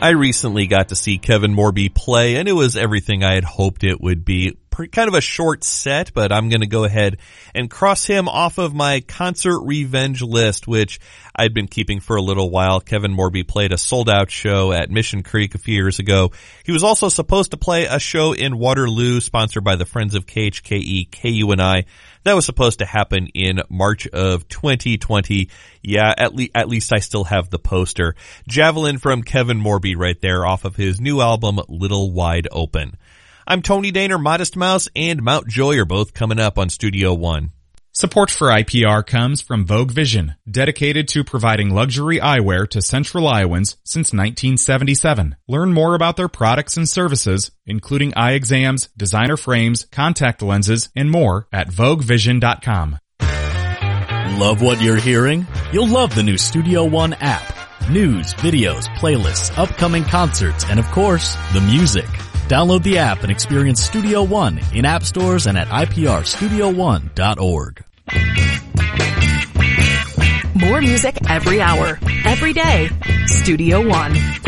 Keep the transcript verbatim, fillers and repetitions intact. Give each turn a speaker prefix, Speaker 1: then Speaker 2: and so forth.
Speaker 1: I recently got to see Kevin Morby play, and it was everything I had hoped it would be. Kind of a short set, but I'm going to go ahead and cross him off of my concert revenge list, which I'd been keeping for a little while. Kevin Morby played a sold-out show at Mission Creek a few years ago. He was also supposed to play a show in Waterloo, sponsored by the Friends of K H K E K U N I. That was supposed to happen in March of twenty twenty. Yeah, at, le- at least I still have the poster. Javelin from Kevin Morby right there off of his new album, Little Wide Open. I'm Tony Daner, Modest Mouse, and Mount Joy are both coming up on Studio One.
Speaker 2: Support for I P R comes from Vogue Vision, dedicated to providing luxury eyewear to Central Iowans since nineteen seventy-seven. Learn more about their products and services, including eye exams, designer frames, contact lenses, and more at vogue vision dot com.
Speaker 3: Love what you're hearing? You'll love the new Studio One app. News, videos, playlists, upcoming concerts, and of course, the music. Download the app and experience Studio One in app stores and at I P R studio one dot org.
Speaker 4: More music every hour, every day. Studio One.